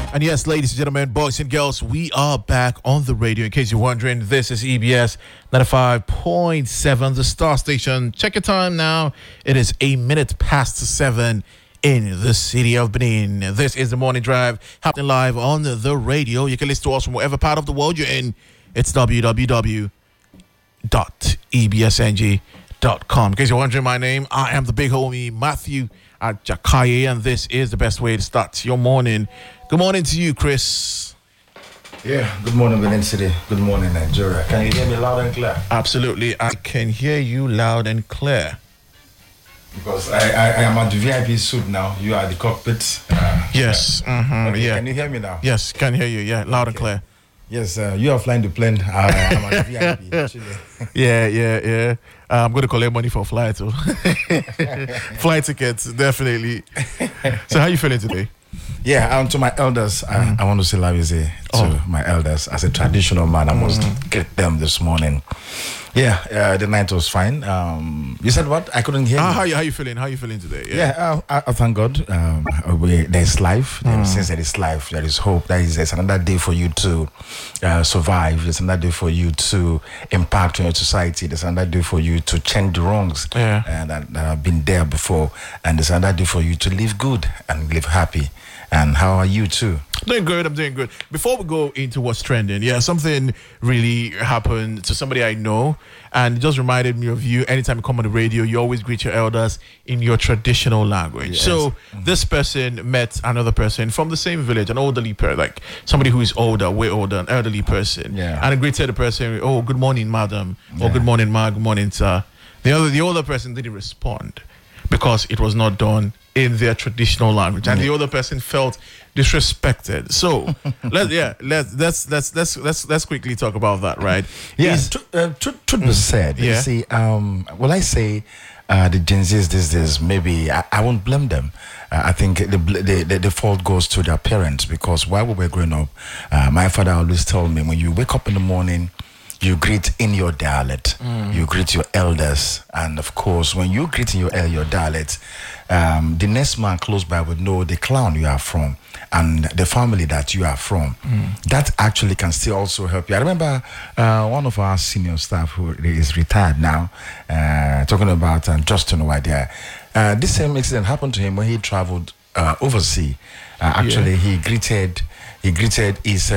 And yes, ladies and gentlemen, boys and girls, we are back on the radio. In case you're wondering, this is EBS 95.7, the star station. Check your time now. It is 7 in the city of Benin. This is the morning drive happening live on the radio. You can listen to us from whatever part of the world you're in. It's www.ebsng.com. In case you're wondering my name, I am the big homie Matthew Ajakaye, and this is the best way to start your morning. Good morning to you, Chris. Yeah, good morning, Benin City. Good morning, Nigeria. Can you hear me loud and clear? Absolutely, I can hear you loud and clear. Because I am at the VIP suite now. You are at the cockpit. Yes. Yeah. Okay, Yeah. Can you hear me now? Yes, can hear you. Yeah, loud and clear. Yes, you are flying the plane. I'm at the VIP. Actually. Yeah. I'm going to collect money for flight too. Flight tickets, definitely. So, how you feeling today? Yeah, to my elders, I want to say Lavize to my elders. As a traditional man, I must greet them this morning. Yeah, the night was fine. You said what? I couldn't hear you. How you feeling? How you feeling today? Yeah, I thank God. There's life. Since there is life, there is hope. There's another day for you to survive. There's another day for you to impact on your society. There's another day for you to change the wrongs that have been there before. And there's another day for you to live good and live happy. And how are you too? I'm doing good. Before we go into what's trending, something really happened to somebody I know, and it just reminded me of you. Anytime you come on the radio, you always greet your elders in your traditional language. Yes. So this person met another person from the same village, an elderly person, like somebody who is older, way older, an elderly person. Yeah. And I greeted the person, "Oh, good morning, madam," or "Good morning, ma," "Good morning, sir." The older person didn't respond because it was not done in their traditional language, and the other person felt disrespected. So let's quickly talk about that, right? Yes, truth be said. You see, will I say the Gen Zs these days? Maybe I won't blame them. I think the fault goes to their parents, because while we were growing up, my father always told me, when you wake up in the morning, you greet in your dialect. You greet your elders, and of course, when you greet in your dialect, the next man close by would know the clan you are from and the family that you are from. That actually can still also help you. I remember one of our senior staff who is retired now, talking about Justin Wadea. This same incident happened to him when he traveled overseas. Actually, he greeted his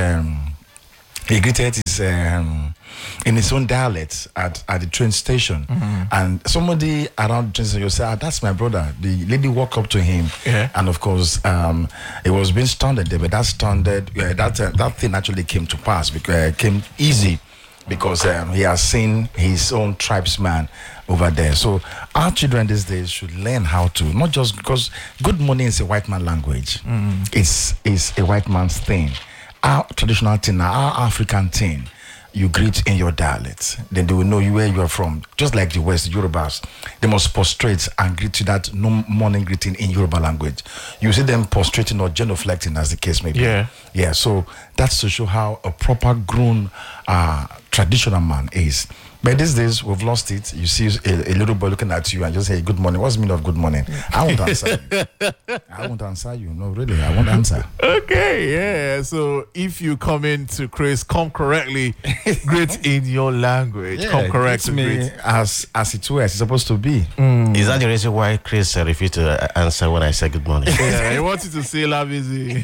in his own dialect at the train station, and somebody around the train station said, "That's my brother." The lady walked up to him, and of course, it was being standard there, but that thing actually came to pass, because it came easy, because he has seen his own tribesman over there. So our children these days should learn how to, not just because good morning is a white man language, it's a white man's thing. Our traditional thing, our African thing, you greet in your dialect. Then they will know where you are from. Just like the West, Yorubas, they must prostrate and greet you that morning greeting in Yoruba language. You see them prostrating or genuflecting, as the case may be. Yeah. So that's to show how a proper grown traditional man is. But these days, we've lost it. You see a little boy looking at you and just say, "Good morning." What's the meaning of good morning? I won't answer you. I won't answer you. No, really, I won't answer. Okay, yeah. So if you come in to Chris, come correctly, greet in your language. Come correct me greet. as it were, it's supposed to be. Is that the reason why Chris refused to answer when I said good morning? Yeah, I want you to say Lavize.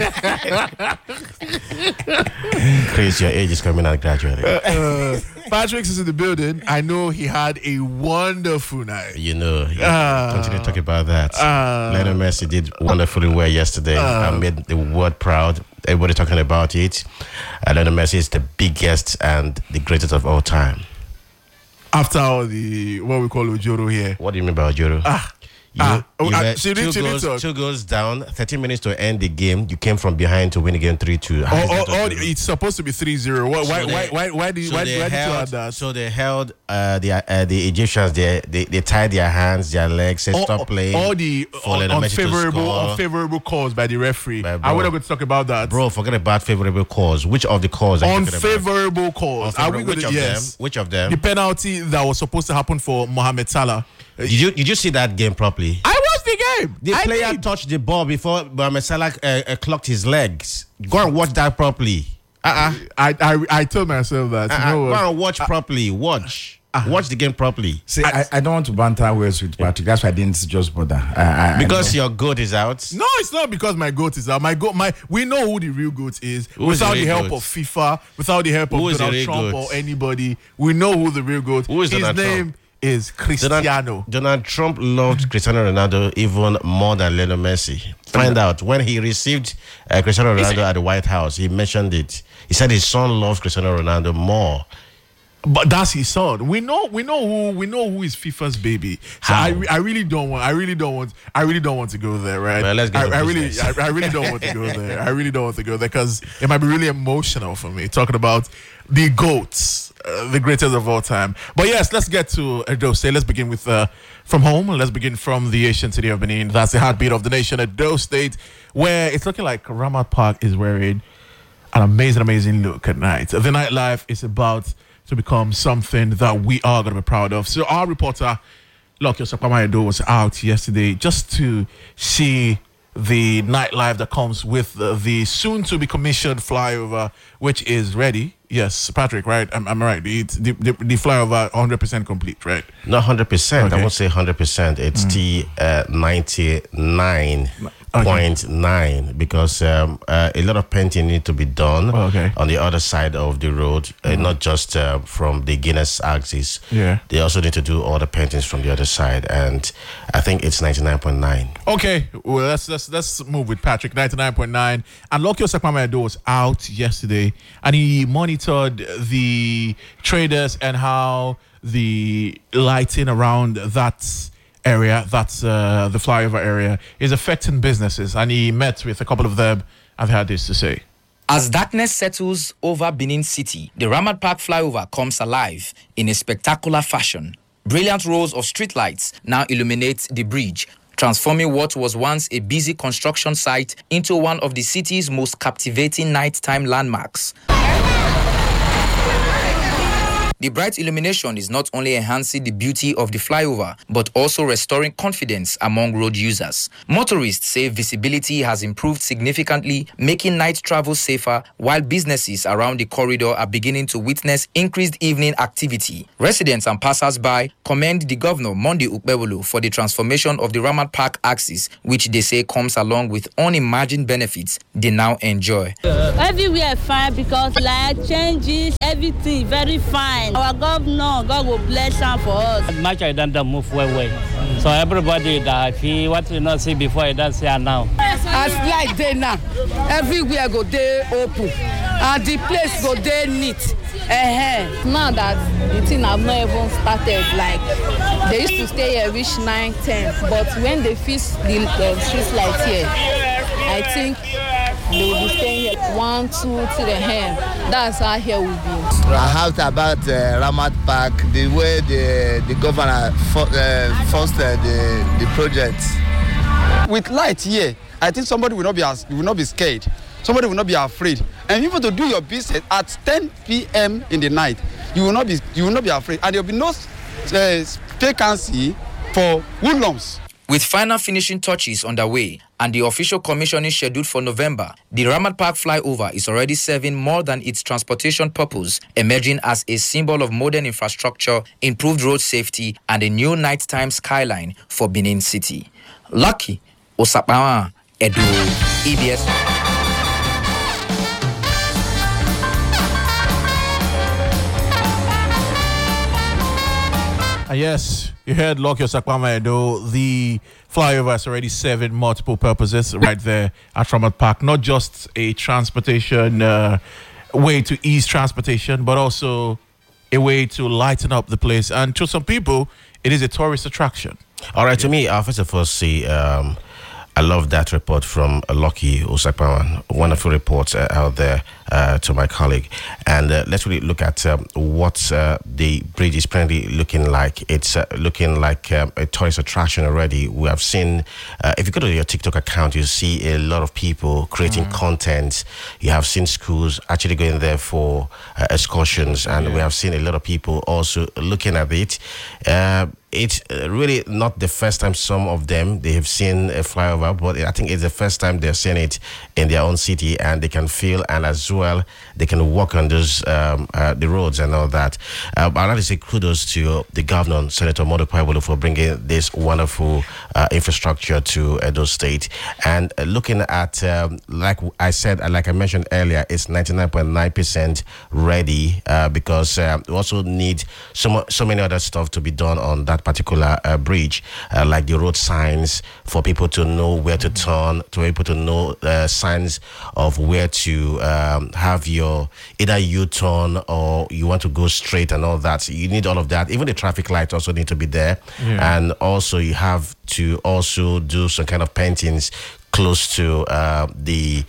Chris, your age is coming out gradually. Patrick is in the building. I know he had a wonderful night. Continue to talk about that. Lionel Messi did wonderfully well yesterday. I made the world proud. Everybody talking about it. Lionel Messi is the biggest and the greatest of all time. After all the, what we call Ojoro here. What do you mean by Ojoro? Two goals down, 13 minutes to end the game. You came from behind to win again 3-2. It's supposed to be 3-0. Why did you add that? So they held the Egyptians. They tied their hands, their legs, said stop playing. All the unfavorable calls by the referee. I want to go to talk about that. Bro, forget about favorable calls. Which of the calls? Unfavorable calls. Which of them? The penalty that was supposed to happen for Mohamed Salah. Did you see that game properly? I watched the game. The player touched the ball before Mohamed Salah clocked his legs. Go and watch that properly. I told myself that. Go and watch properly. Watch the game properly. See, I don't want to banter words with Patrick. That's why I didn't just bother. Because your goat is out. No, it's not because my goat is out. We know who the real goat is. Who's without the the real help goat? of FIFA, without the help of Who is the Donald real Trump goat? or anybody, we know who the real goat. Who is His Donald name Trump? is Cristiano. Donald Trump loved Cristiano Ronaldo even more than Lionel Messi. Find out when he received Cristiano Ronaldo at the White House. He mentioned it. He said his son loves Cristiano Ronaldo more. But that's his son. We know who is FIFA's baby. So How? I really don't want to go there, right? Well, let's get to I business. really don't want to go there. I really don't want to go there because it might be really emotional for me talking about the GOATs, the greatest of all time. But yes, let's get to Edo State. Let's begin with from home. Let's begin from the ancient city of Benin. That's the heartbeat of the nation, Edo State, where it's looking like Ramat Park is wearing an amazing look at night. The nightlife is about to become something that we are going to be proud of. So our reporter, Lucky Osakpama Edo, was out yesterday just to see the nightlife that comes with the soon-to-be commissioned flyover, which is ready. Yes, Patrick, right? I'm right. The flyover 100% complete, right? Not 100%. Okay. I won't say 100%. It's the 99.9 because a lot of painting need to be done on the other side of the road, not just from the Guinness axis. Yeah. They also need to do all the paintings from the other side, and I think it's 99.9. Okay, well let's move with Patrick. 99.9. And Lucky Osakpama Edo was out yesterday, and he monitored the traders and how the lighting around that area, that's the flyover area, is affecting businesses. And he met with a couple of them and they had this to say. As darkness settles over Benin City, the Ramat Park flyover comes alive in a spectacular fashion. Brilliant rows of streetlights now illuminate the bridge, transforming what was once a busy construction site into one of the city's most captivating nighttime landmarks. The bright illumination is not only enhancing the beauty of the flyover, but also restoring confidence among road users. Motorists say visibility has improved significantly, making night travel safer, while businesses around the corridor are beginning to witness increased evening activity. Residents and passers-by commend the governor, Monday Ukpebolo, for the transformation of the Ramat Park axis, which they say comes along with unimagined benefits they now enjoy. Everywhere fine because light changes, everything very fine. Our governor, God will bless him for us. Much I don't move way. So everybody that if he what you not see before, he don't see it now. As light day now, everywhere go day open, and the place go day neat. Now that the thing have not even started, like they used to stay here reach 9, 10, but when they fix the street light here, I think they will be staying here 1, 2 till the end. That's how here will be. I heard about Ramat Park, the way the governor forced the project. With light here, I think somebody will not be scared. Somebody will not be afraid. And even to do your business at 10 p.m. in the night, you will not be afraid. And there will be no vacancy for hoodlums. With final finishing touches underway and the official commissioning scheduled for November, the Ramat Park flyover is already serving more than its transportation purpose, emerging as a symbol of modern infrastructure, improved road safety, and a new nighttime skyline for Benin City. Lucky Osakpama Edo, EBS. Yes, you heard Lucky Osakpama Edo. The flyover is already serving multiple purposes right there at Ramat Park. Not just a transportation way to ease transportation, but also a way to lighten up the place. And to some people, it is a tourist attraction. All right, to me, I'll first of all say I love that report from Lucky Osakpama. Wonderful report out there to my colleague. And let's really look at what the bridge is currently looking like. It's looking like a tourist attraction already. We have seen, if you go to your TikTok account, you see a lot of people creating content. You have seen schools actually going there for excursions. And we have seen a lot of people also looking at it. it's really not the first time some of them they have seen a flyover, but I think it's the first time they're seeing it in their own city, and they can feel, and as well they can walk on those the roads and all that. I'd like to say kudos to the governor, Senator Modu Paiwolo, for bringing this wonderful infrastructure to Edo State. And looking at, like I mentioned earlier, it's 99.9% ready because we also need so many other stuff to be done on that particular bridge, like the road signs for people to know where to turn, to people to know signs of where to have your either U-turn or you want to go straight and all that. You need all of that. Even the traffic lights also need to be there. Yeah. And also you have to also do some kind of paintings close to the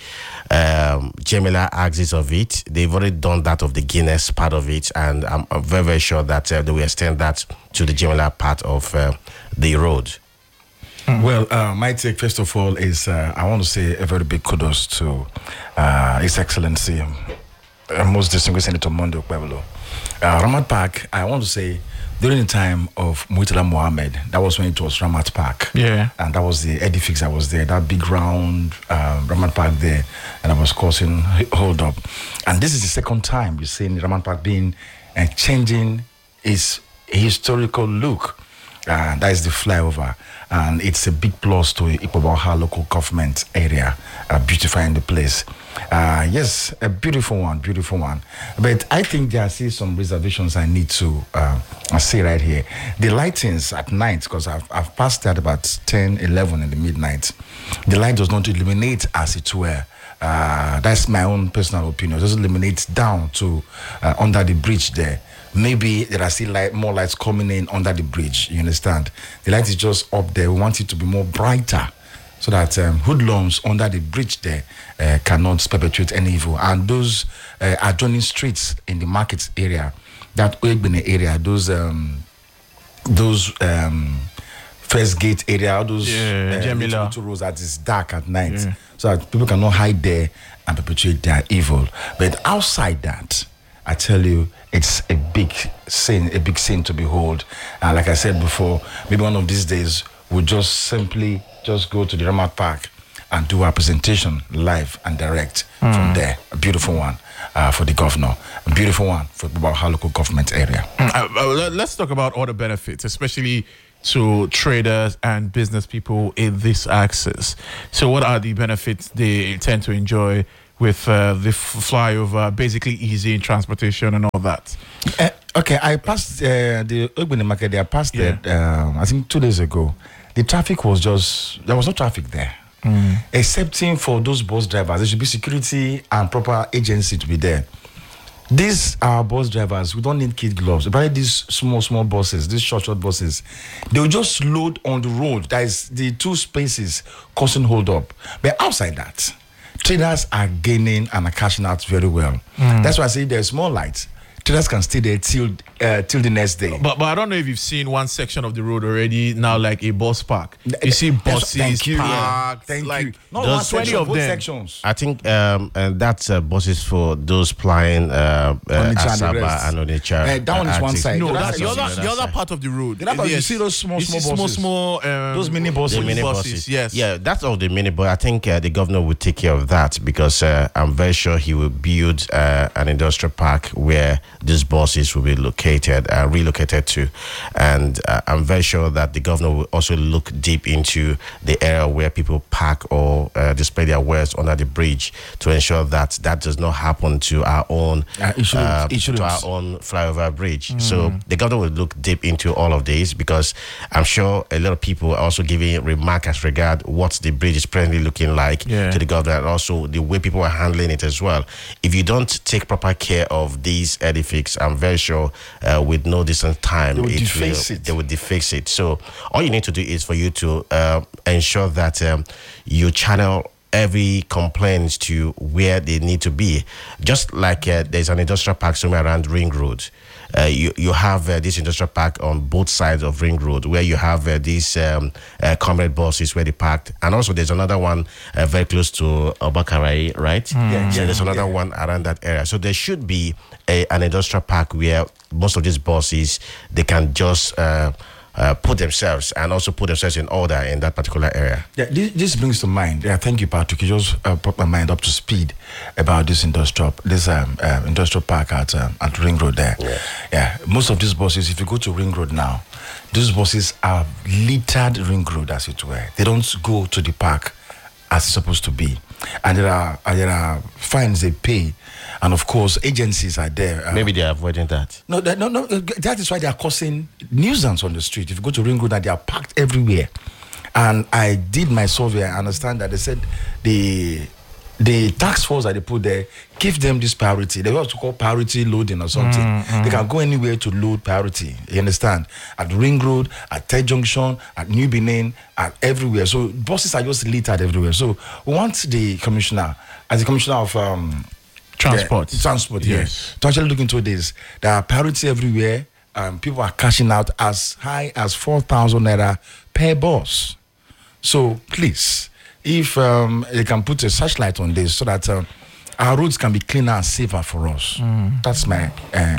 Jamila axis of it. They've already done that of the Guinness part of it, and I'm very, very sure that they will extend that to the Jamila part of the road. Well, my take, first of all, is I want to say a very big kudos to His Excellency, most distinguished Senator Modu Paiwolo. Ramat Park, I want to say, during the time of Murtala Mohammed, that was when it was Ramat Park. Yeah. And that was the edifice that was there, that big round Ramat Park there, and I was causing hold up. And this is the second time you're seeing Ramat Park being changing its historical look. That is the flyover. And it's a big plus to Ipobaha local government area, beautifying the place. Yes, a beautiful one. But I think there are still some reservations I need to say right here. The lightings at night, because I've passed at about 10, 11 in the midnight. The light does not illuminate as it were. That's my own personal opinion. It doesn't illuminate down to under the bridge there. Maybe there are still more lights coming in under the bridge. You understand? The light is just up there. We want it to be more brighter, so that hoodlums under the bridge there cannot perpetrate any evil. And those adjoining streets in the market area, that Oyegbene area, those first gate area, all those little roads that is dark at night, so that people cannot hide there and perpetrate their evil. But outside that, I tell you, it's a big sin to behold. And like I said before, maybe one of these days we'll just simply go to the Ramat Park and do our presentation live and direct from there. A beautiful one for the governor, a beautiful one for the Ipobaha local government area. Let's talk about other benefits, especially to traders and business people in this axis. So what are the benefits they tend to enjoy with the flyover, basically easy in transportation and all that? Okay, I passed the Oyegbene market. I passed it, I think 2 days ago. The traffic was there was no traffic there. Excepting for those bus drivers. There should be security and proper agency to be there. These are bus drivers. We don't need kid gloves. By these small buses, these short buses, they will just load on the road. That is the 2 spaces causing hold up. But outside that, traders are gaining and are cashing out very well. That's why I say there's more lights. Traders can stay there till the next day. But I don't know if you've seen one section of the road already now, like a bus park. You see buses parked. Thank like you. Not one section, of both sections. I think and that's buses for those plying Asaba and Onitsha. That one is one side. No, that's the other part of the road. The other part, you see those small buses. Those mini buses. The mini buses. Yes. Yeah, that's all the mini bus. I think the governor will take care of that because I'm very sure he will build an industrial park where these buses will be relocated to, and I'm very sure that the governor will also look deep into the area where people park or display their wares under the bridge to ensure that does not happen to our own to our own flyover bridge. So the governor will look deep into all of this because I'm sure a lot of people are also giving remark as regard what the bridge is presently looking like to the governor, and also the way people are handling it as well. If you don't take proper care of these edifices, I'm very sure with no distant time they will deface it. So all you need to do is for you to ensure that you channel every complaint to where they need to be. Just like there's an industrial park somewhere around Ring Road. You have this industrial park on both sides of Ring Road where you have these comrade buses where they parked, and also there's another one very close to Obakarai, right? So there's another one around that area. So there should be an industrial park where most of these buses they can just put themselves in order in that particular area. Yeah, this brings to mind. Yeah, thank you, Patrick. You just put my mind up to speed about this industrial park at Ring Road there. Yeah, most of these buses, if you go to Ring Road now, these buses are littered Ring Road, as it were. They don't go to the park as it's supposed to be, and there are fines they pay, and of course agencies are there. Maybe they are avoiding that. No. That is why they are causing nuisance on the street. If you go to Ring Road, they are parked everywhere. And I did my survey. I understand that they said the task force that they put there give them this priority. They also call priority loading or something. They can go anywhere to load priority. You understand? At Ring Road, at Ted Junction, at New Benin, at everywhere. So buses are just littered everywhere. So we want the commissioner, as the commissioner of transport, yes, to actually look into this. There are priority everywhere. People are cashing out as high as 4,000 naira per bus. So please, if they can put a searchlight on this so that our roads can be cleaner and safer for us. That's my...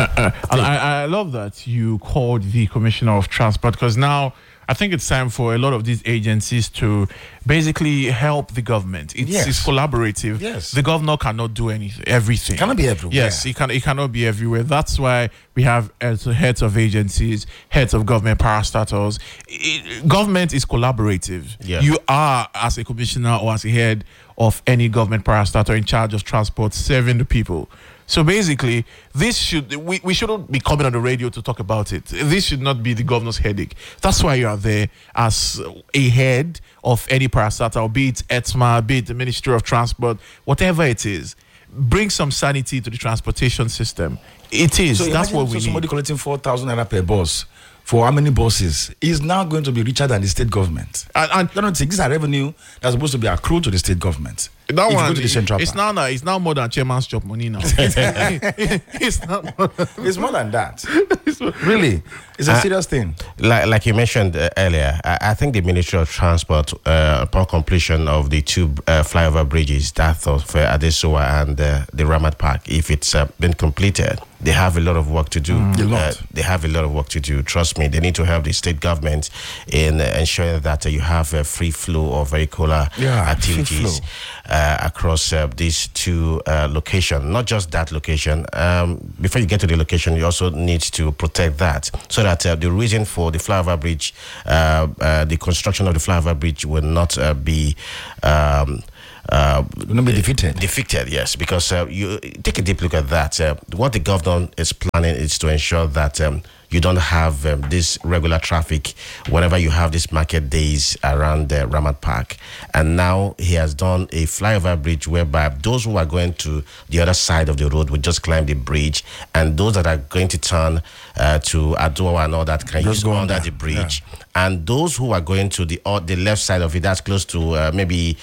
I love that you called the Commissioner of Transport, because now I think it's time for a lot of these agencies to basically help the government. It's collaborative. Yes. The governor cannot do everything. Cannot be everywhere. Yes, he cannot be everywhere. That's why we have heads of agencies, heads of government parastatals. Government is collaborative. Yeah. You are, as a commissioner or as a head of any government parastatal in charge of transport, serving the people. So basically, we shouldn't be coming on the radio to talk about it. This should not be the governor's headache. That's why you are there as a head of any parastatal, be it ETSMA, be it the Ministry of Transport, whatever it is. Bring some sanity to the transportation system. It is. So that's what we need. Somebody collecting 4,000 naira per bus for how many buses is now going to be richer than the state government. And these are revenue that's supposed to be accrued to the state government. That one, it's now more than chairman's job money now. It's more than that. Really, it's a serious thing. Like you mentioned earlier, I think the Ministry of Transport, upon completion of the two flyover bridges, that of Adesuwa and the Ramat Park, if it's been completed, they have a lot of work to do. They have a lot of work to do. Trust me, they need to help the state government in ensuring that you have a free flow of vehicular activities across these two locations. Not just that location. Before you get to the location, you also need to protect that, so that the reason for the flyover bridge, the construction of the flyover bridge will not be defeated, yes, because you take a deep look at that. What the governor is planning is to ensure that you don't have this regular traffic whenever you have these market days around the Ramat Park. And now he has done a flyover bridge whereby those who are going to the other side of the road will just climb the bridge, and those that are going to turn to Adowa and all that can just go under the bridge. Yeah. And those who are going to the left side of it, that's close to maybe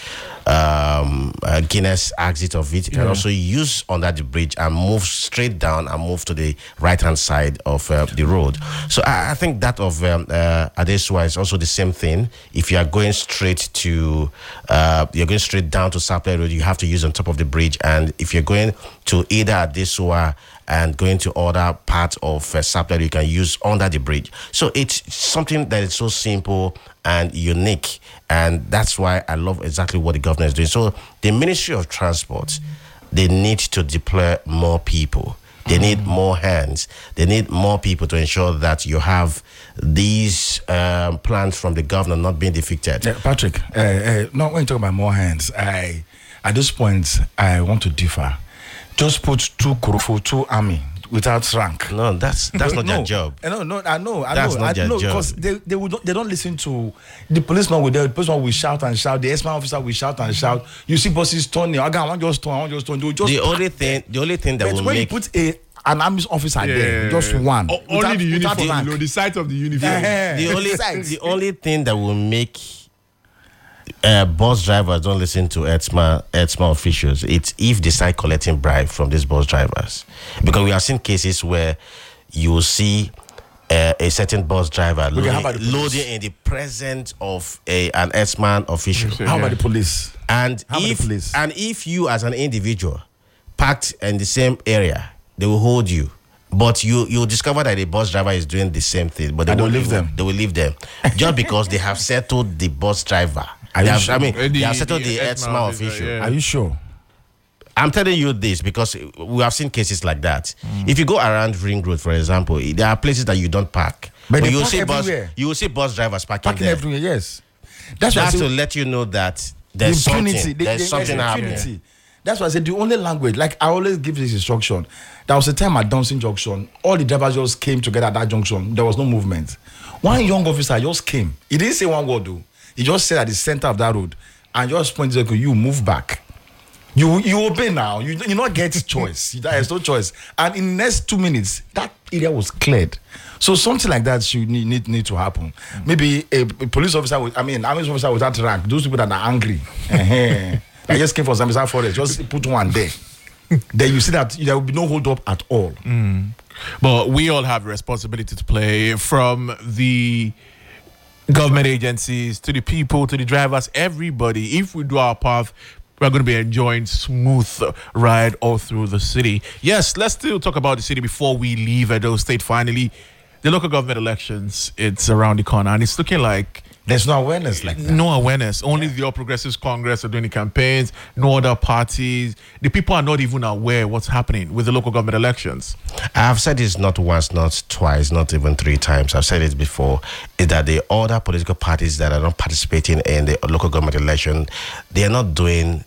Guinness exit of it, can also use under the bridge and move straight down and move to the right-hand side of the road. So I think that of Adesuwa is also the same thing. If you are going straight to, you're going straight down to Sapele Road, you have to use on top of the bridge. And if you're going to either Adesuwa and going to other parts of Sapele, you can use under the bridge. So it's something that is so simple and unique, and that's why I love exactly what the governor is doing. So the Ministry of Transport, they need to deploy more people. They need more hands. They need more people to ensure that you have these plans from the governor not being defeated. Patrick, no, when you talk about more hands, at this point, I want to differ. Just put two army without rank. No, that's not their job. I know. That's not their job. Because they don't listen to the policeman. The policeman will shout and shout. The S-man officer will shout and shout. You see buses turning. I want just turn. The only thing that will when make you put an army officer there, just one. Only the uniform. The sight of the uniform. The only thing that will make bus drivers don't listen to ETSMA officials, it's if they start collecting bribe from these bus drivers. Because we have seen cases where you will see a certain bus driver loading in the presence of an ETSMA official. How about the police? And if you as an individual parked in the same area, they will hold you But you discover that the bus driver is doing the same thing, but they will leave them. They will leave them just because they have settled the bus driver. They have settled the ETSMA official. Yeah. Are you sure? I'm telling you this because we have seen cases like that. If you go around Ring Road, for example, there are places that you don't park, but you will see bus drivers parking there. Everywhere. Yes, that's to let you know that there's something happening. That's why I said the only language, like I always give this instruction. There was a time at Dunsing Junction, all the drivers just came together at that junction. There was no movement. One young officer just came. He didn't say one word though. He just said at the center of that road and just pointed, you move back. You obey now. You not get choice. There is no choice. And in the next 2 minutes, that area was cleared. So something like that should need to happen. Maybe a police officer, army officer without rank, those people that are angry. I just came from Zambia Forest. Just put one there. Then you see that there will be no hold up at all. But we all have a responsibility to play, from the government agencies to the people to the drivers, everybody. If we do our part, we're going to be enjoying smooth ride all through the city. Yes, let's still talk about the city before we leave Edo State. Finally, the local government elections, it's around the corner, and it's looking like there's no awareness like that. No awareness. Only the All Progressives Congress are doing the campaigns, no other parties. The people are not even aware what's happening with the local government elections. I've said this not once, not twice, not even 3 times. I've said it before, is that the other political parties that are not participating in the local government election, they are not doing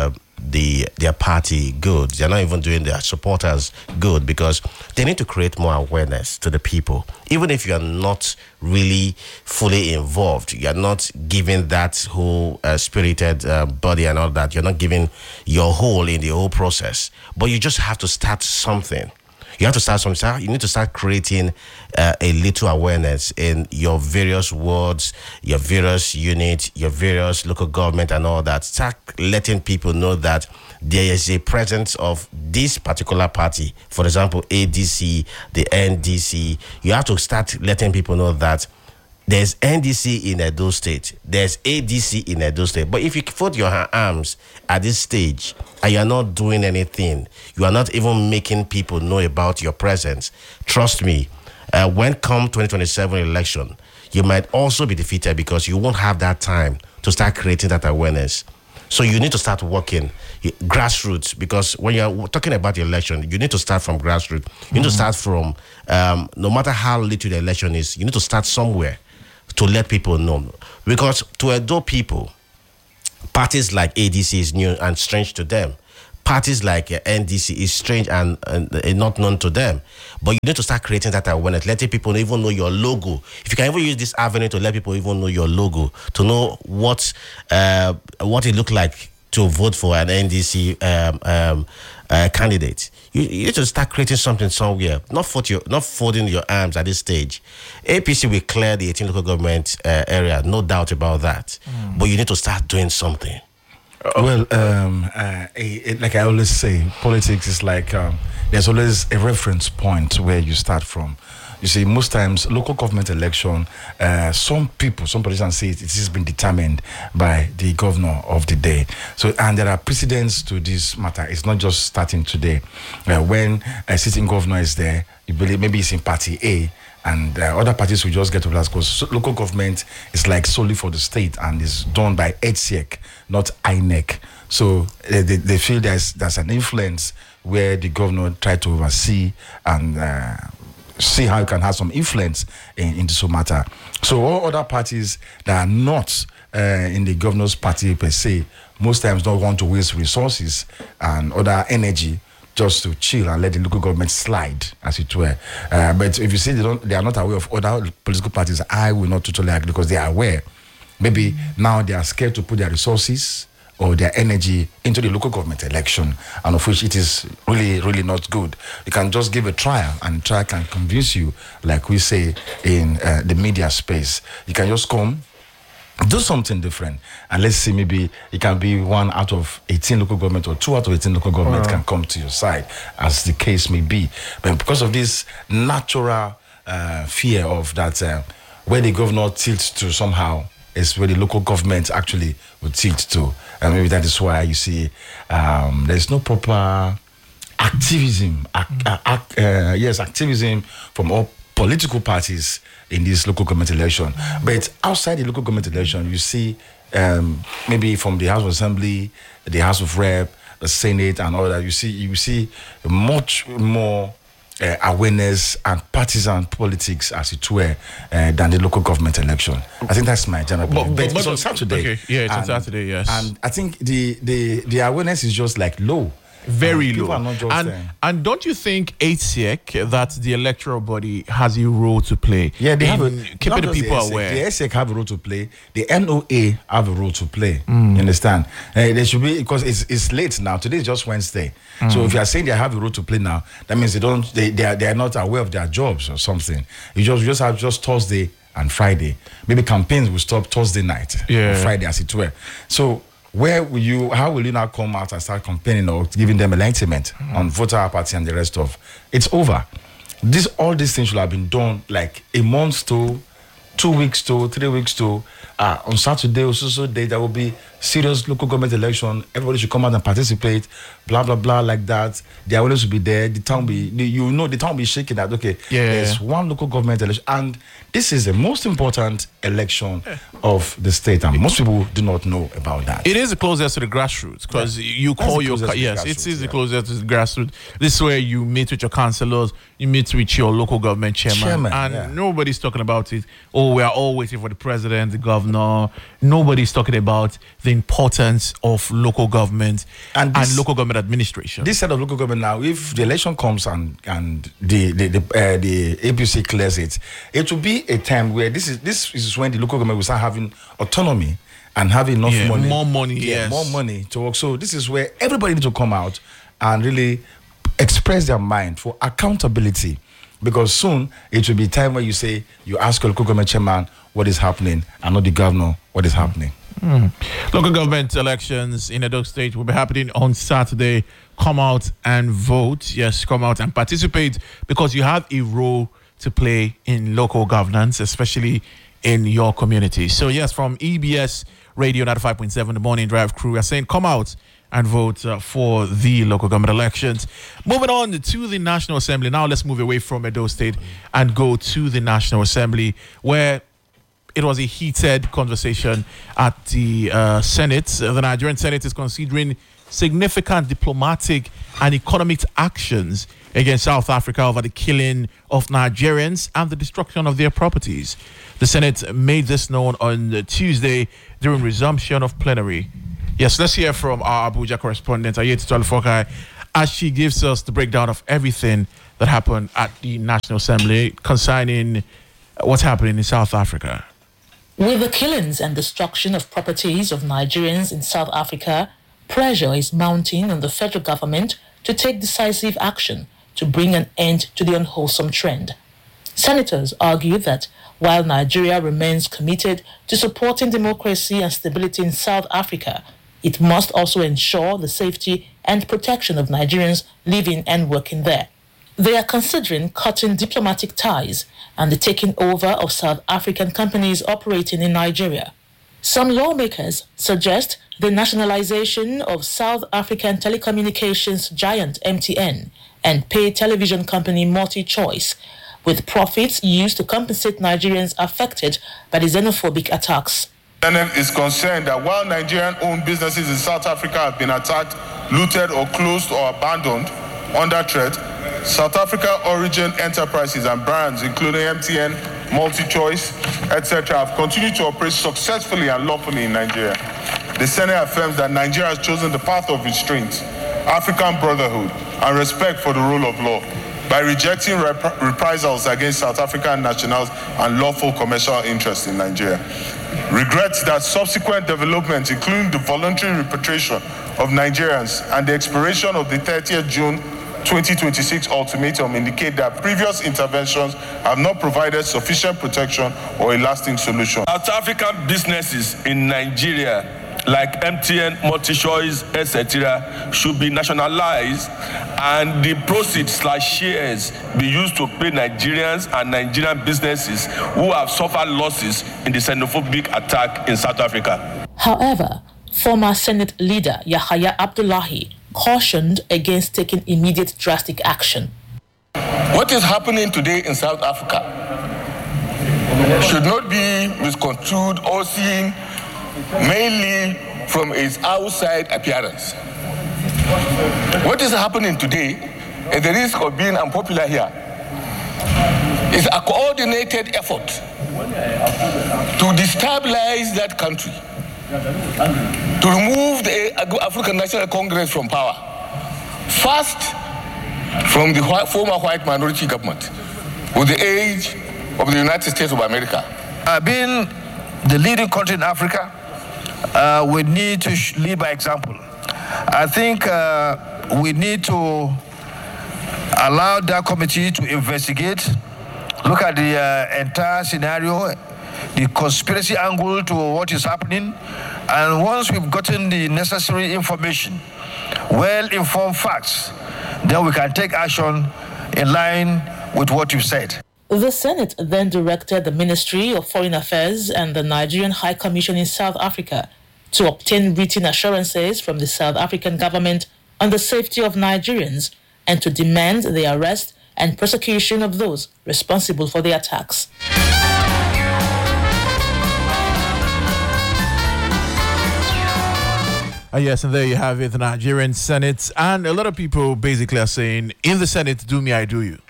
their party good. They're not even doing their supporters good, because they need to create more awareness to the people. Even if you are not really fully involved, you are not giving that whole spirited body and all that, you're not giving your whole in the whole process, but you just have to start something. You have to start something. You need to start creating a little awareness in your various wards, your various units, your various local government and all that. Start letting people know that there is a presence of this particular party. For example, ADC, the NDC. You have to start letting people know that there's NDC in Edo State, there's ADC in Edo State. But if you fold your arms at this stage and you're not doing anything, you are not even making people know about your presence, trust me, when come 2027 election, you might also be defeated, because you won't have that time to start creating that awareness. So you need to start working grassroots, because when you're talking about the election, you need to start from grassroots. You need to start from, no matter how little the election is, you need to start somewhere to let people know. Because to Edo people, parties like ADC is new and strange to them. Parties like NDC is strange and not known to them. But you need to start creating that awareness, letting people even know your logo. If you can even use this avenue to let people even know your logo, to know what it looked like to vote for an NDC candidate. You need to start creating something somewhere, not folding your arms at this stage. APC will clear the 18 local government area, no doubt about that. But you need to start doing something. Well, like I always say, politics is like there's always a reference point where you start from. You see, most times, local government election, some politicians say it has been determined by the governor of the day. So, and there are precedents to this matter. It's not just starting today. When a sitting governor is there, you believe maybe it's in party A, and other parties will just get to that, because local government is like solely for the state and is done by HCEC, not INEC. So they feel there's an influence where the governor tried to oversee and see how you can have some influence in this matter. So all other parties that are not in the governor's party per se, most times don't want to waste resources and other energy just to chill and let the local government slide, as it were. But if you say they are not aware of other political parties, I will not totally agree, because they are aware. Maybe now they are scared to put their resources or their energy into the local government election, and of which it is really, really not good. You can just give a trial, and trial can convince you, like we say in the media space. You can just come, do something different, and let's see, maybe it can be 1 out of 18 local government or 2 out of 18 local government can come to your side, as the case may be. But because of this natural fear of that, where the governor tilts to somehow is where the local government actually would tilt to. And maybe that is why you see there's no proper activism, activism from all political parties in this local government election. But outside the local government election, you see maybe from the House of Assembly, the House of Rep, the Senate, and all that. You see much more awareness and partisan politics, as it were, than the local government election. I think that's my general belief. But it's on Saturday. Okay. Yeah, it's on Saturday, yes. And I think the awareness is just like low. Very low. Are not just, and don't you think ASEC, that the electoral body, has a role to play? Yeah, they have keeping the people aware. The ASEC have a role to play. The NOA have a role to play. You understand? They should be, because it's late now. Today is just Wednesday. So if you are saying they have a role to play now, that means they are not aware of their jobs or something. You just have Thursday and Friday. Maybe campaigns will stop Thursday night or Friday, as it were. So how will you now come out and start campaigning or giving them enlightenment on voter apathy and the rest of? It's over. All these things should have been done like a month to 2 weeks to 3 weeks to on Saturday or so day there will be serious local government election. Everybody should come out and participate, blah blah blah, like that. The awareness will be there. The town will be shaking that there's one local government election, and this is the most important election of the state, and most people do not know about that. It is the closest to the grassroots, because you call your it is the closest to the grassroots. This is where you meet with your councillors, you meet with your local government chairman, and nobody's talking about it. Oh, we are all waiting for the president, the governor. Nobody's talking about the importance of local government and local government administration. This set of local government now, if the election comes and the APC clears it, it will be a time where this is when the local government will start having autonomy and having enough money. More money, more money to work. So this is where everybody needs to come out and really express their mind for accountability. Because soon it will be time where you ask your local government chairman what is happening, and not the governor what is happening. Local government elections in Edo State will be happening on Saturday. Come out and vote. Yes, come out and participate, because you have a role to play in local governance, especially in your community. So yes, from EBS Radio 95.7, the Morning Drive crew, we are saying come out and vote for the local government elections. Moving on to the National Assembly. Now let's move away from Edo State and go to the National Assembly, where it was a heated conversation at the Senate. The Nigerian Senate is considering significant diplomatic and economic actions against South Africa over the killing of Nigerians and the destruction of their properties. The Senate made this known on Tuesday during resumption of plenary. Yes, let's hear from our Abuja correspondent, Ayeti Tolufokai, as she gives us the breakdown of everything that happened at the National Assembly concerning what's happening in South Africa. With the killings and destruction of properties of Nigerians in South Africa, pressure is mounting on the federal government to take decisive action to bring an end to the unwholesome trend. Senators argue that while Nigeria remains committed to supporting democracy and stability in South Africa, it must also ensure the safety and protection of Nigerians living and working there. They are considering cutting diplomatic ties and the taking over of South African companies operating in Nigeria. Some lawmakers suggest the nationalization of South African telecommunications giant MTN and pay television company MultiChoice, with profits used to compensate Nigerians affected by the xenophobic attacks. NM is concerned that while Nigerian-owned businesses in South Africa have been attacked, looted or closed or abandoned under threat, South Africa origin enterprises and brands including MTN, MultiChoice, etc. have continued to operate successfully and lawfully in Nigeria. The Senate affirms that Nigeria has chosen the path of restraint, African brotherhood, and respect for the rule of law by rejecting reprisals against South African nationals and lawful commercial interests in Nigeria. Regrets that subsequent developments, including the voluntary repatriation of Nigerians and the expiration of the 30th June 2026 ultimatum, indicate that previous interventions have not provided sufficient protection or a lasting solution. South African businesses in Nigeria, like MTN, MultiChoice, etc., should be nationalized and the proceeds/shares be used to pay Nigerians and Nigerian businesses who have suffered losses in the xenophobic attack in South Africa. However, former Senate leader Yahaya Abdullahi cautioned against taking immediate drastic action. What is happening today in South Africa should not be misconstrued or seen mainly from its outside appearance. What is happening today, at the risk of being unpopular here, is a coordinated effort to destabilize that country, to remove the African National Congress from power. First, from the former white minority government, with the aid of the United States of America. Being the leading country in Africa, we need to lead by example. I think we need to allow that committee to investigate, look at the entire scenario, the conspiracy angle to what is happening, and once we've gotten the necessary information, well-informed facts, then we can take action in line with what you said. The Senate then directed the Ministry of Foreign Affairs and the Nigerian High Commission in South Africa to obtain written assurances from the South African government on the safety of Nigerians and to demand the arrest and prosecution of those responsible for the attacks. Yes, and there you have it, the Nigerian Senate. And a lot of people basically are saying, in the Senate, do me, I do you.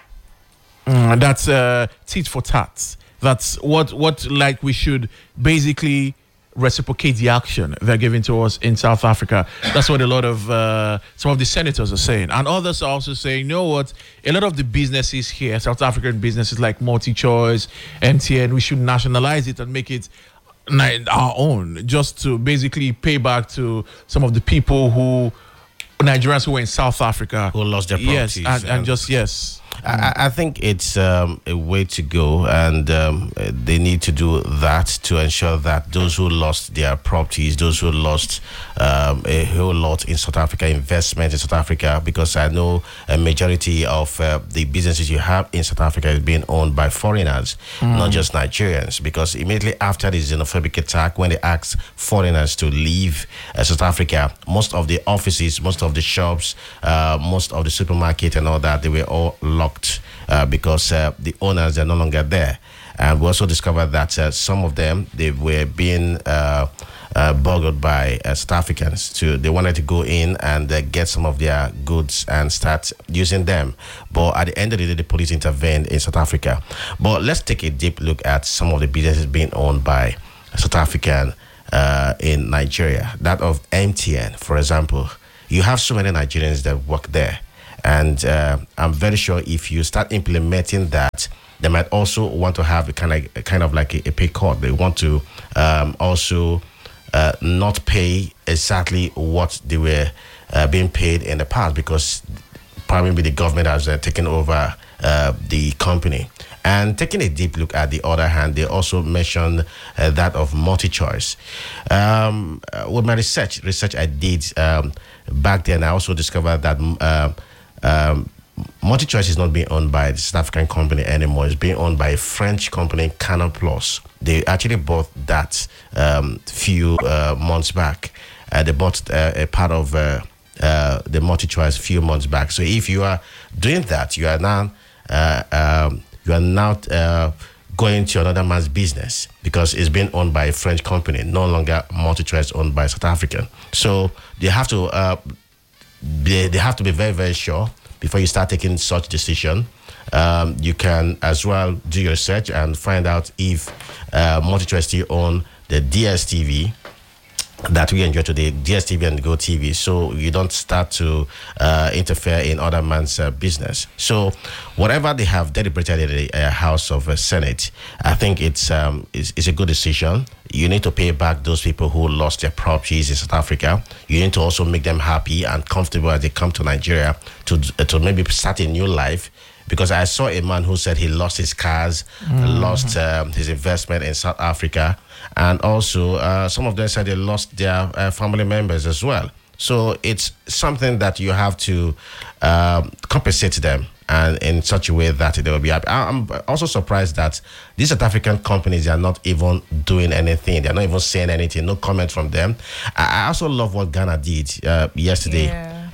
That's tit for tat. That's what like we should basically reciprocate the action they're giving to us in South Africa. That's what a lot of some of the senators are saying. And others are also saying, you know what, a lot of the businesses here, South African businesses like MultiChoice, MTN, we should nationalize it and make it our own, just to basically pay back to some of the people Nigerians who were in South Africa who lost their properties. Yes, and just yes. I think it's a way to go, and they need to do that to ensure that those who lost their properties, those who lost a whole lot in South Africa, investment in South Africa, because I know a majority of the businesses you have in South Africa is being owned by foreigners, not just Nigerians, because immediately after the xenophobic attack, when they asked foreigners to leave South Africa, most of the offices, most of the shops, most of the supermarkets and all that, they were all locked because the owners are no longer there. And we also discovered that some of them, they were being boggled by South Africans. They wanted to go in and get some of their goods and start using them. But at the end of the day, the police intervened in South Africa. But let's take a deep look at some of the businesses being owned by South African in Nigeria. That of MTN, for example. You have so many Nigerians that work there. And I'm very sure if you start implementing that, they might also want to have a kind of like a pay cut. They want to also not pay exactly what they were being paid in the past, because probably the government has taken over the company. And taking a deep look at the other hand, they also mentioned that of MultiChoice. With my research I did back then, I also discovered that MultiChoice is not being owned by the South African company anymore. It's being owned by a French company, Canal Plus. They actually bought that few months back. They bought a part of the MultiChoice few months back. So if you are doing that, you are now going to another man's business, because it's being owned by a French company, no longer MultiChoice owned by South African. So they have to be very, very sure before you start taking such decision. You can as well do your research and find out if MultiChoice still own the DSTV that we enjoy today, DSTV and GoTV, so you don't start to interfere in other man's business. So whatever they have deliberated in the House of Senate, I think it's a good decision. You need to pay back those people who lost their properties in South Africa. You need to also make them happy and comfortable as they come to Nigeria to maybe start a new life. Because I saw a man who said he lost his cars, lost his investment in South Africa, and also some of them said they lost their family members as well. So it's something that you have to compensate them, and in such a way that they will be happy. I'm also surprised that these South African companies are not even doing anything. They're not even saying anything, no comment from them. I also love what Ghana did yesterday. Yeah.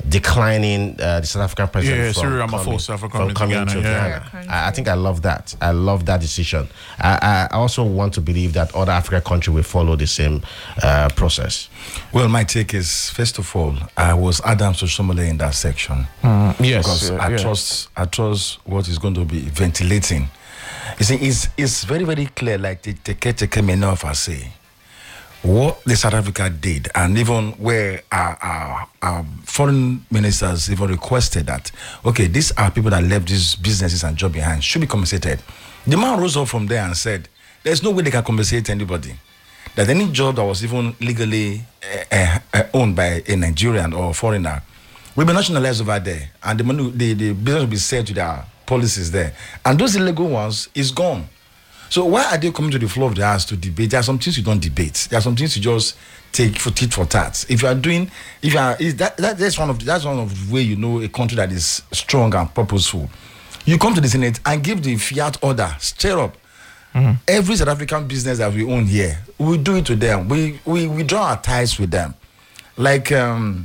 declining the South African president Cyril Ramaphosa from coming to Ghana. I think I love that. I love that decision. I also want to believe that other African countries will follow the same process. Well, my take is, first of all, I was Adams Oshiomhole in that section. Yes. Because I trust what is going to be ventilating. You see, it's very, very clear, like the Teke Menov say, what the South Africa did, and even where our foreign ministers even requested that, okay, these are people that left these businesses and job behind, should be compensated. The man rose up from there and said, there's no way they can compensate anybody. That any job that was even legally owned by a Nigerian or a foreigner will be nationalized over there, and the money, the business will be set to their policies there, and those illegal ones is gone. So why are they coming to the floor of the house to debate? There are some things you don't debate. There are some things you just take for tit for tat. If you are doing, that's one of the way you know a country that is strong and purposeful. You come to the Senate and give the fiat order, stir up. Every South African business that we own here, we do it to them. We draw our ties with them. Like the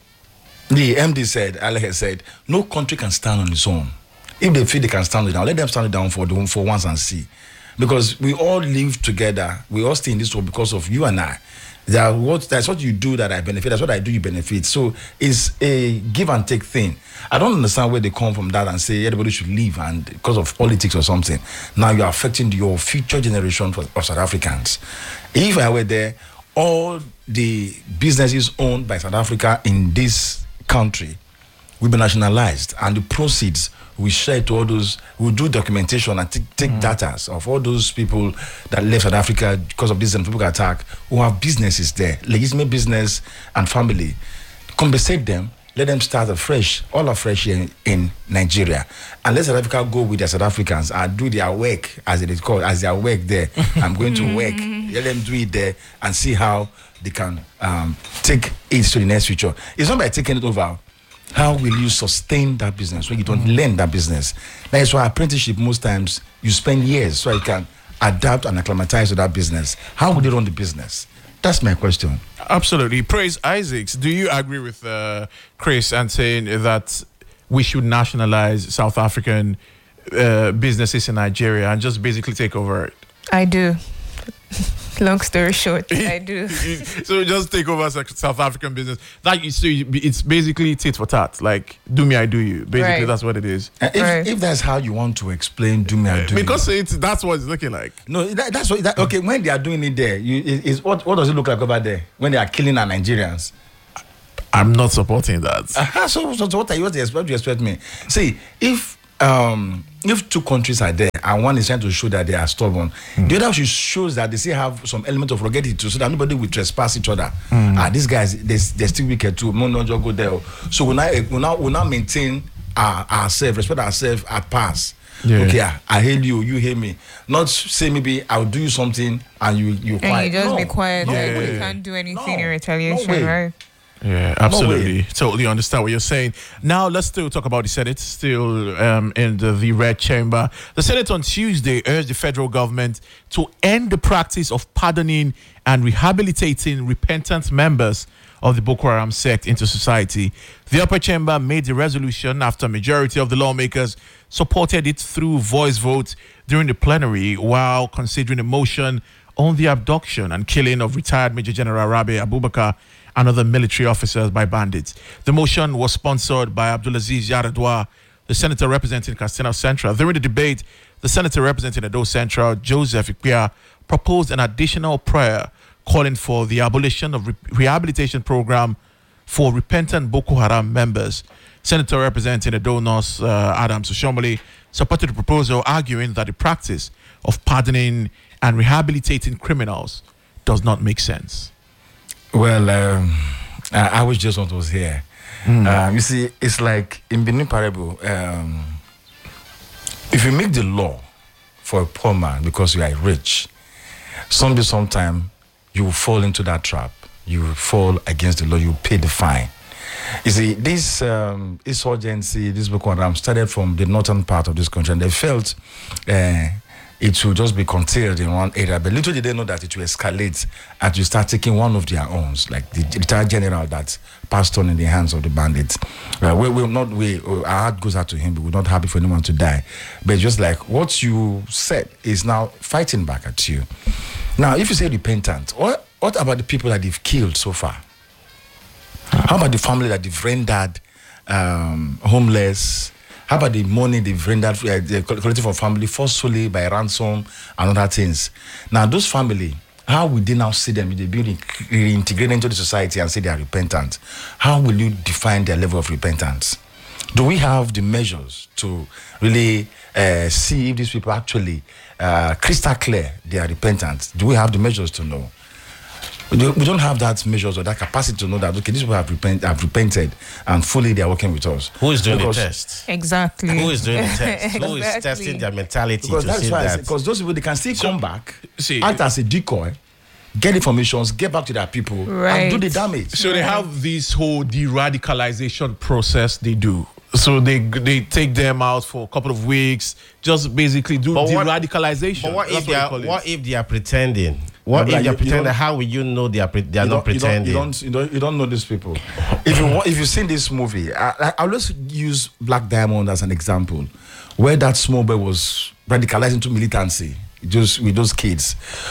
MD said, Alex said, no country can stand on its own. If they feel they can stand it down, let them stand it down for once and see. Because we all live together. We all stay in this world because of you and I. That's what you do that I benefit. That's what I do you benefit. So it's a give and take thing. I don't understand where they come from that and say everybody should leave and because of politics or something. Now you're affecting your future generation of South Africans. If I were there, all the businesses owned by South Africa in this country will be nationalized, and the proceeds we share to all those, we'll do documentation and take data of all those people that left South Africa because of this xenophobic attack, who have businesses there, legitimate business and family. Compensate them, let them start afresh, all afresh here in Nigeria. And let South Africa go with their South Africans and do their work, as it is called, as their work there. I'm going to work. Let them do it there and see how they can take it to the next future. It's not by taking it over. How will you sustain that business when you don't learn that business? That is why apprenticeship, most times, you spend years so you can adapt and acclimatize to that business. How will they run the business? That's my question. Absolutely. Praise Isaacs. Do you agree with Chris and saying that we should nationalize South African businesses in Nigeria and just basically take over it? I do. Long story short, I do. So just take over South African business. It's basically tit for tat. Like, do me, I do you. Basically, right. That's what it is. If that's how you want to explain do me, I do because you. Because that's what it's looking like. No, that's what. Okay, when they are doing it there, what does it look like over there when they are killing our Nigerians? I'm not supporting that. So what do you expect me? See, if two countries are there and one is trying to show that they are stubborn, the other shows that they still have some element of ruggedity too, so that nobody will trespass each other. These guys, they're still wicked too. No, not just go there. So we now maintain ourselves, respect ourselves at pass. Yeah. Okay, I hail you, you hail me. Not say maybe I'll do you something and you quiet. And you just be quiet. You can't do anything in retaliation, right? Yeah, absolutely. Totally understand what you're saying. Now, let's still talk about the Senate, still in the Red Chamber. The Senate on Tuesday urged the federal government to end the practice of pardoning and rehabilitating repentant members of the Boko Haram sect into society. The upper chamber made the resolution after a majority of the lawmakers supported it through voice vote during the plenary, while considering a motion on the abduction and killing of retired Major General Rabi Abubakar and other military officers by bandits. The motion was sponsored by Abdulaziz Yaradua, the senator representing Katsina Central. During the debate, the senator representing Edo Central, Joseph Ikpia, proposed an additional prayer calling for the abolition of rehabilitation program for repentant Boko Haram members. Senator representing Edo North, Adams Oshiomhole, supported the proposal, arguing that the practice of pardoning and rehabilitating criminals does not make sense. Well, I was just what was here. You see, it's like in Benin Parable, if you make the law for a poor man because you are rich, sometime you will fall into that trap. You will fall against the law, you pay the fine. You see, this insurgency, this Boko Haram started from the northern part of this country, and they felt it will just be contained in one area. But little did they know that it will escalate and to start taking one of their own, like the retired general that passed on in the hands of the bandits. Our heart goes out to him, but we're not happy for anyone to die. But just like what you said is now fighting back at you. Now, if you say repentant, what about the people that they've killed so far? How about the family that they've rendered homeless? How about the money they've rendered the collective of family forcefully by ransom and other things? Now, those family, how will they now see them? They've been reintegrated into the society and say they are repentant. How will you define their level of repentance? Do we have the measures to really see if these people actually crystal clear they are repentant? Do we have the measures to know? We don't have that measures or that capacity to know that, okay, these people have repented and fully they are working with us. Who is doing the test? Exactly. Who is doing the test? Who is testing their mentality because to see that? Because those people, they can still come back, act as a decoy, get information, get back to their people, and do the damage. So they have this whole de-radicalization process they do. So they take them out for a couple of weeks, just basically do de-radicalization. But what if they are pretending? What if they're pretending? How will you know they are not pretending? You don't know these people. If you've seen this movie, I always use Black Diamond as an example, where that small boy was radicalized into militancy, just with those kids.